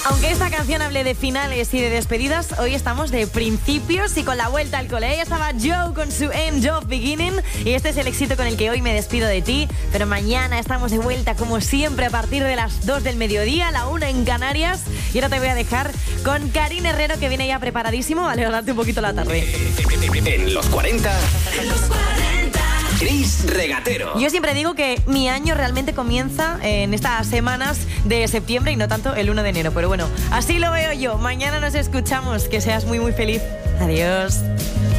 Aunque esta canción hable de finales y de despedidas, hoy estamos de principios y con la vuelta al cole. Ahí estaba Joe con su End of Beginning y este es el éxito con el que hoy me despido de ti. Pero mañana estamos de vuelta como siempre a partir de las 2 del mediodía, la 1 en Canarias. Y ahora te voy a dejar con Karin Herrero, que viene ya preparadísimo a alegrarte un poquito la tarde. En los 40... Chris Regatero. Yo siempre digo que mi año realmente comienza en estas semanas de septiembre y no tanto el 1 de enero. Pero bueno, así lo veo yo. Mañana nos escuchamos. Que seas muy, muy feliz. Adiós.